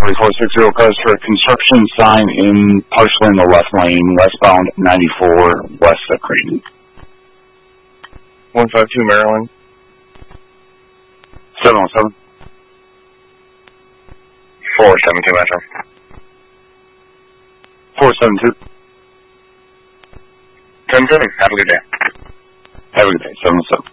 4460 request for a construction sign in partially in the left lane, westbound 94 west of Creighton. 152 Maryland. 717. 472 Metro. 472. 10-7. Have a good day. Have a good day. 717.